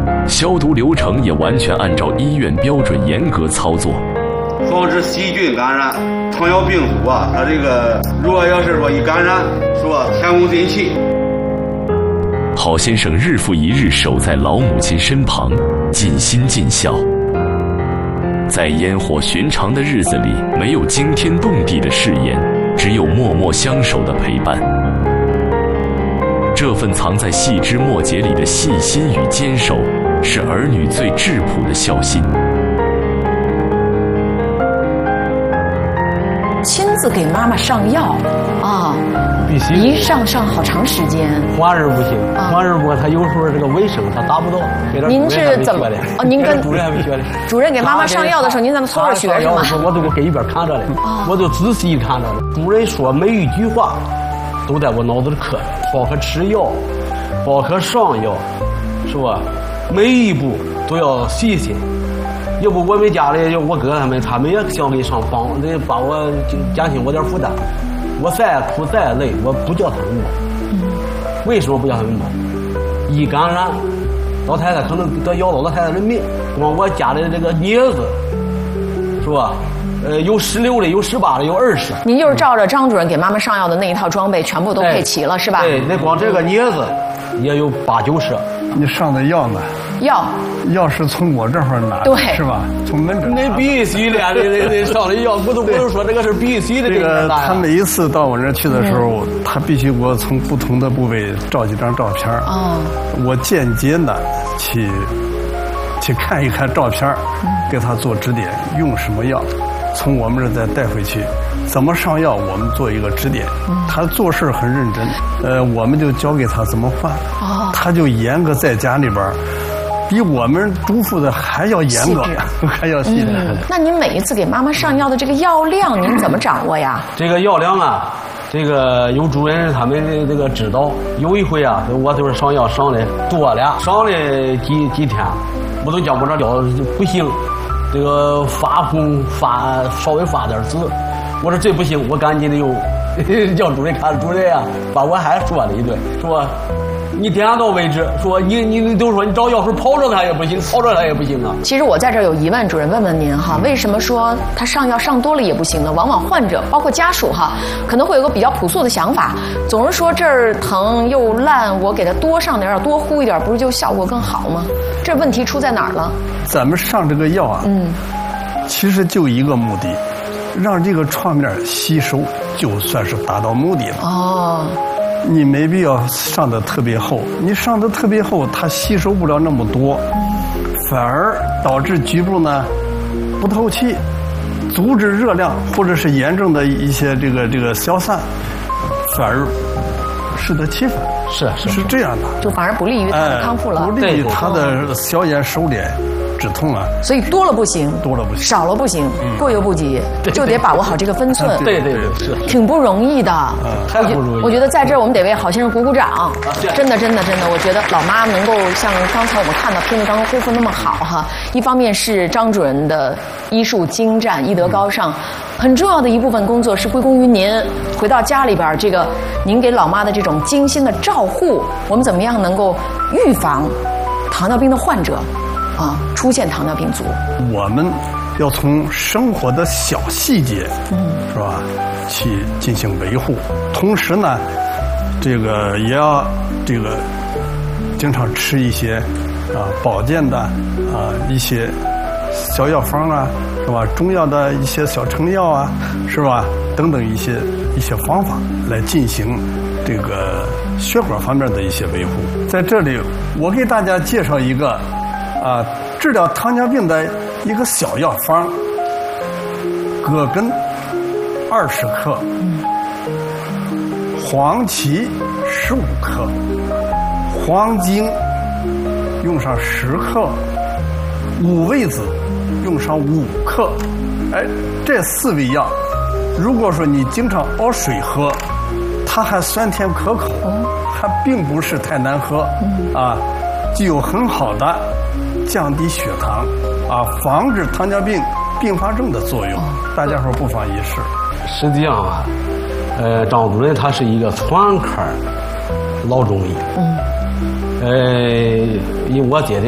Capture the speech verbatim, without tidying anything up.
消毒流程也完全按照医院标准严格操作， 防止细菌感染。糖尿病足啊，它这个如果要是说一感染，说前功尽弃。 郝先生日复一日守在老母亲身旁，尽心尽孝。在烟火寻常的日子里，没有惊天动地的誓言，只有默默相守的陪伴。这份藏在细枝末节里的细心与坚守，是儿女最质朴的孝心。 亲自给妈妈上药啊， 必须一上上好长时间。 换人不行，换人不，他有时候这个卫生他达不到。 您是怎么？哦，您跟主任还没学的。 主任给妈妈上药的时候，您在那凑着学是吗？ 我都给一边看着的，我都仔细看着的。主任说每一句话都在我脑子里刻着，包括吃药，包括上药，是吧？每一步都要细心。要不我们家里就我哥他们，他们也想给上帮，得把我减轻我点负担。我再苦再累，我不叫他们忙。嗯、为什么不叫他们忙？一感染，老太太可能得要了老太太的命。光我家里这个镊子，是吧？呃，有十六的，有十八的，有二十。 您就是照着张主任给妈妈上药的那一套装备，全部都配齐了，是吧？ 对，那光这个镊子也有八九十。 你上的药呢？ 药药是从我这儿拿的， 对， 是吧？从门诊。 那必须的，那那那上的药不都不是说这个是必须的。 这个他每一次到我这儿去的时候，嗯、他必须给我从不同的部位照几张照片。哦，我间接的去去看一看照片，嗯、给他做指点，用什么药，从我们这儿再带回去。怎么上药，我们做一个指点。嗯、他做事很认真，呃，我们就教给他怎么换。哦，他就严格在家里边。比我们嘱咐的还要严格，还要细致。嗯、 那您每一次给妈妈上药的这个药量，您怎么掌握呀？ 这个药量啊，这个有主任他们的这个指导。有一回啊，我就是上药上的多了，上了几几天，我都讲我这药不行，这个发红发稍微发点紫，我说这不行，我赶紧的又叫主任看，主任啊，把我还说了一顿，说。你点到为止，说你你你都说你找药水泡着它也不行，泡着它也不行啊。 其实我在这儿有疑问，主任问问您哈，为什么说他上药上多了也不行呢？往往患者包括家属哈，可能会有个比较朴素的想法，总是说这儿疼又烂，我给他多上点，多呼一点，不是就效果更好吗？这问题出在哪儿了？ 咱们上这个药啊，嗯，其实就一个目的，让这个创面吸收，就算是达到目的了。哦。你没必要上的特别厚，你上的特别厚，它吸收不了那么多，反而导致局部呢不透气，阻止热量或者是严重的一些这个这个消散，反而适得其反。 是是是这样的， 就反而不利于他的康复了， 不利于他的消炎收敛。止痛啊， 所以多了不行， 多了不行， 少了不行，嗯、过犹不及，就得把握好这个分寸。 对对对，是挺不容易的， 嗯、太不容易。 我觉得在这儿我们得为郝先生鼓鼓掌，啊、真的真的真的，我觉得老妈能够像刚才我们看到片子当中恢复那么好哈，一方面是张主任的医术精湛、医德高尚，很重要的一部分工作是归功于您。回到家里边，这个您给老妈的这种精心的照护，我们怎么样能够预防糖尿病的患者？啊，出现糖尿病足， 我们要从生活的小细节，嗯，是吧，去进行维护。同时呢，这个也要这个经常吃一些啊保健的啊一些小药方啊，是吧？中药的一些小成药啊，是吧？等等一些一些方法来进行这个血管方面的一些维护。在这里，我给大家介绍一个。啊，治疗糖尿病的一个小药方，葛根二十克，黄芪十五克，黄精用上十克，五味子用上五克。哎，这四味药，如果说你经常熬水喝，它还酸甜可口，还并不是太难喝，啊，具有很好的。降低血糖啊，防止糖尿病并发症的作用，大家伙不妨一试。 实际上啊，呃，张主任他是一个全科老中医，嗯，呃，以我姐姐。